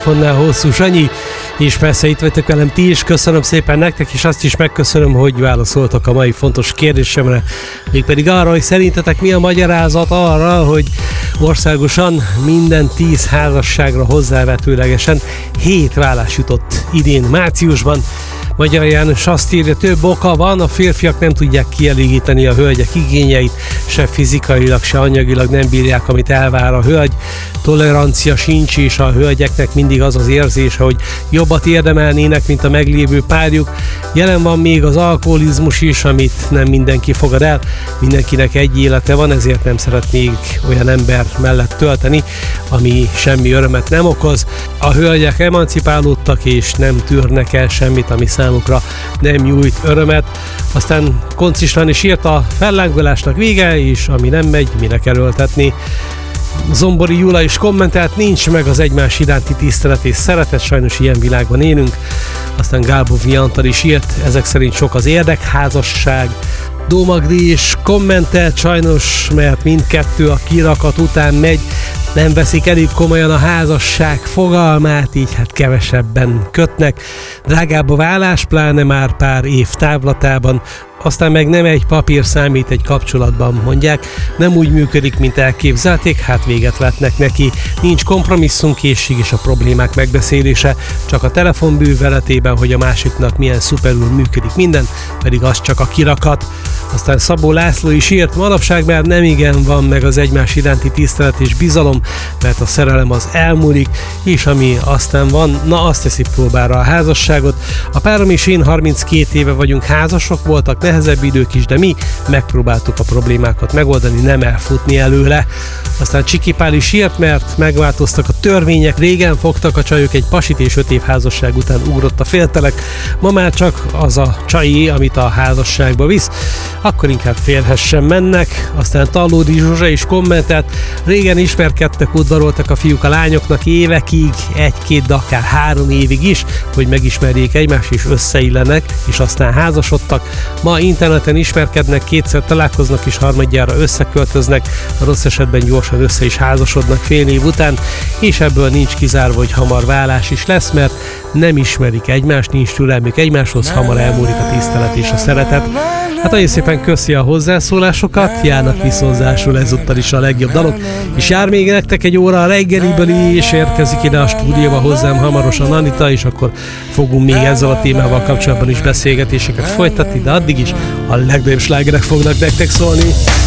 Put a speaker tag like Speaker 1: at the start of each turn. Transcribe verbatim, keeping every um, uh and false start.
Speaker 1: telefonnál Hosszú Sanyi, és persze itt vagytok velem ti is, köszönöm szépen nektek, és azt is megköszönöm, hogy válaszoltok a mai fontos kérdésemre, mégpedig arra, hogy szerintetek mi a magyarázat arra, hogy országosan minden tíz házasságra hozzávetőlegesen hét vállás jutott idén márciusban. Magyar János azt írja, több oka van, a férfiak nem tudják kielégíteni a hölgyek igényeit, se fizikailag, se anyagilag nem bírják, amit elvár a hölgy, tolerancia sincs, és a hölgyeknek mindig az az érzése, hogy jobbat érdemelnének, mint a meglévő párjuk. Jelen van még az alkoholizmus is, amit nem mindenki fogad el, mindenkinek egy élete van, ezért nem szeret még olyan ember mellett tölteni, ami semmi örömet nem okoz. A hölgyek emancipálódtak, és nem tűrnek el semmit, ami számukra nem nyújt örömet. Aztán Koncislan is írt, a fellángolásnak vége, és ami nem megy, mire erőltetni. Zombori Jula is kommentált, nincs meg az egymás iránti tisztelet és szeretet, sajnos ilyen világban élünk. Aztán Gábovi Antal is írt, ezek szerint sok az érdekházasság. Dómagdi is kommentelt, sajnos, mert mindkettő a kirakat után megy, nem veszik elég komolyan a házasság fogalmát, így hát kevesebben kötnek. Drágább a vállás, pláne már pár év távlatában, aztán meg nem egy papír számít egy kapcsolatban, mondják, nem úgy működik, mint elképzelték, hát véget vetnek neki. Nincs kompromisszumkészség és a problémák megbeszélése, csak a telefon bűveletében, hogy a másiknak milyen szuperül működik minden, pedig az csak a kirakat. Aztán Szabó László is írt, manapság már nem igen van meg az egymás iránti tisztelet és bizalom, mert a szerelem az elmúlik, és ami aztán van, na azt teszi próbára a házasságot. A párom és én harminckét éve vagyunk házasok, voltak nehezebb idők is, de mi megpróbáltuk a problémákat megoldani, nem elfutni előle. Aztán Csiki Pál is írt, mert megváltoztak a törvények, régen fogtak a csajok egy pasit, és öt év házasság után ugrott a féltelek, ma már csak az a csaji, amit a házasságba visz, akkor inkább félhessen mennek. Aztán Tallódi Zsuzsa is kommentelt, régen ismerkedtek, udvaroltak a fiúk a lányoknak évekig, egy-két, de akár három évig is, hogy megismerjék egymást és összeillenek, és aztán házasodtak. Ma interneten ismerkednek, kétszer találkoznak és harmadjára összeköltöznek, a rossz esetben gyorsan össze is házasodnak fél év után, és ebből nincs kizárva, hogy hamar válás is lesz, mert nem ismerik egymást, nincs türelmük egymáshoz, hamar elmúlik a tisztelet és a szeretet. Hát nagyon szépen köszi a hozzászólásokat, járnak viszonzásul ezúttal is a legjobb dalok, és jár még nektek egy óra a reggeliből is, érkezik ide a stúdióba hozzám hamarosan Anita, és akkor fogunk még ezzel a témával kapcsolatban is beszélgetéseket folytatni, de addig is a legnagyobb slágerek fognak nektek szólni.